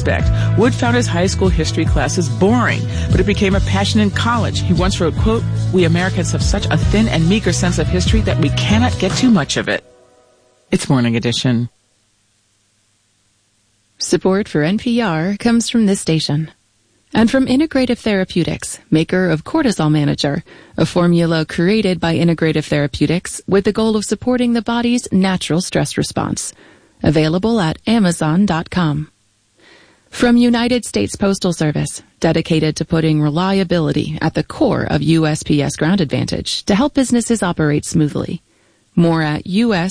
respect. Wood found his high school history classes boring, but it became a passion in college. He once wrote, quote, "We Americans have such a thin and meager sense of history that we cannot get too much of it." It's Morning Edition. Support for NPR comes from this station. And from Integrative Therapeutics, maker of Cortisol Manager, a formula created by Integrative Therapeutics with the goal of supporting the body's natural stress response. Available at Amazon.com. From United States Postal Service, dedicated to putting reliability at the core of USPS Ground Advantage to help businesses operate smoothly. More at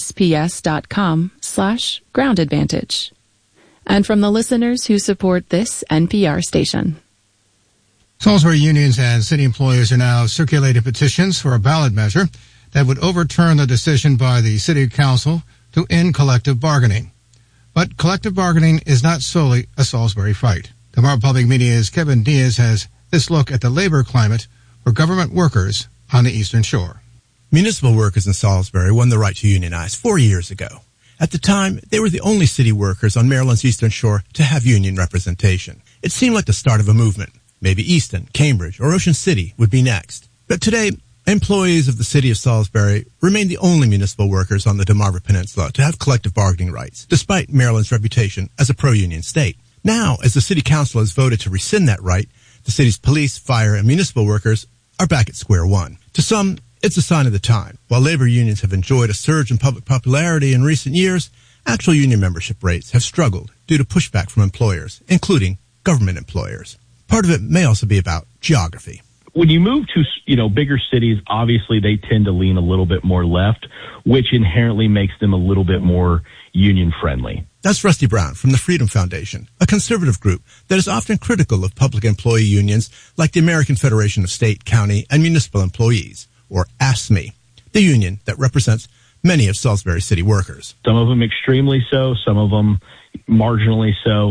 USPS.com/Ground Advantage. And from the listeners who support this NPR station. Salisbury unions and city employees are now circulating petitions for a ballot measure that would overturn the decision by the City Council to end collective bargaining. But collective bargaining is not solely a Salisbury fight. Tomorrow Public Media's Kevin Diaz has this look at the labor climate for government workers on the Eastern Shore. Municipal workers in Salisbury won the right to unionize 4 years ago. At the time, they were the only city workers on Maryland's Eastern Shore to have union representation. It seemed like the start of a movement. Maybe Easton, Cambridge, or Ocean City would be next. But today, employees of the city of Salisbury remain the only municipal workers on the Delmarva Peninsula to have collective bargaining rights, despite Maryland's reputation as a pro-union state. Now, as the city council has voted to rescind that right, the city's police, fire, and municipal workers are back at square one. To some, it's a sign of the time. While labor unions have enjoyed a surge in public popularity in recent years, actual union membership rates have struggled due to pushback from employers, including government employers. Part of it may also be about geography. When you move to, bigger cities, obviously they tend to lean a little bit more left, which inherently makes them a little bit more union friendly. That's Rusty Brown from the Freedom Foundation, a conservative group that is often critical of public employee unions like the American Federation of State, County, and Municipal Employees, or AFSCME, the union that represents many of Salisbury city workers. Some of them extremely so, some of them marginally so.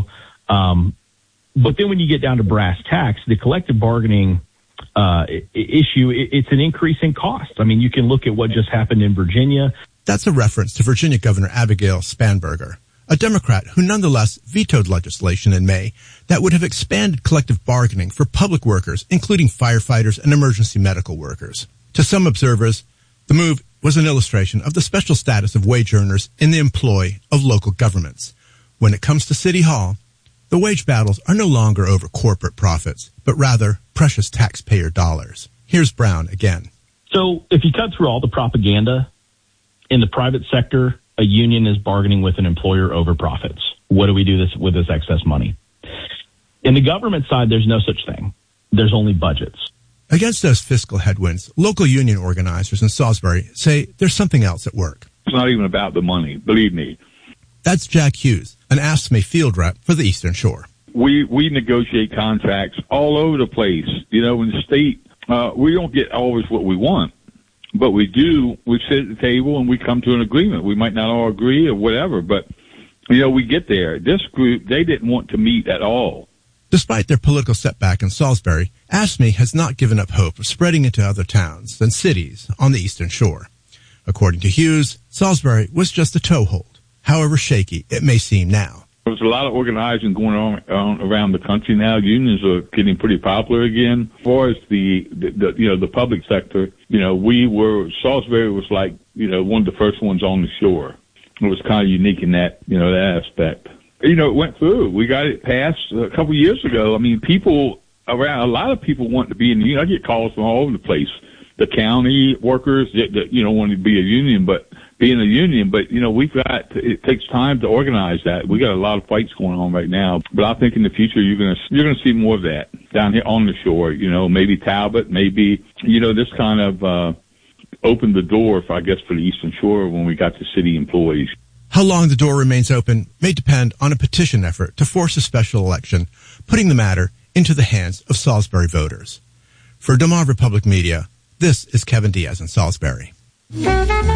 But then when you get down to brass tacks, the collective bargaining issue, it's an increase in cost. I mean, you can look at what just happened in Virginia. That's a reference to Virginia Governor Abigail Spanberger, a Democrat who nonetheless vetoed legislation in May that would have expanded collective bargaining for public workers, including firefighters and emergency medical workers. To some observers, the move was an illustration of the special status of wage earners in the employ of local governments. When it comes to City Hall, the wage battles are no longer over corporate profits, but rather precious taxpayer dollars. Here's Brown again. So if you cut through all the propaganda, in the private sector, a union is bargaining with an employer over profits. What do we do with this excess money? In the government side, there's no such thing. There's only budgets. Against those fiscal headwinds, local union organizers in Salisbury say there's something else at work. It's not even about the money, believe me. That's Jack Hughes, an AFSCME field rep for the Eastern Shore. We negotiate contracts all over the place. In the state, we don't get always what we want, but we do. We sit at the table and we come to an agreement. We might not all agree or whatever, but, we get there. This group, they didn't want to meet at all. Despite their political setback in Salisbury, AFSCME has not given up hope of spreading into other towns and cities on the Eastern Shore. According to Hughes, Salisbury was just a toehold, however shaky it may seem now. There's a lot of organizing going on around the country now. Unions are getting pretty popular again. As far as the public sector, Salisbury was like, one of the first ones on the shore. It was kind of unique in that, that aspect. It went through. We got it passed a couple of years ago. I mean, a lot of people want to be in the union. I get calls from all over the place. The county workers that want to be a union, but being a union. But, it takes time to organize that. We got a lot of fights going on right now. But I think in the future, you're going to see more of that down here on the shore. Maybe Talbot, maybe, this kind of, opened the door for the Eastern Shore when we got the city employees. How long the door remains open may depend on a petition effort to force a special election, putting the matter into the hands of Salisbury voters. For Delmarva Public Media, this is Kevin Diaz in Salisbury.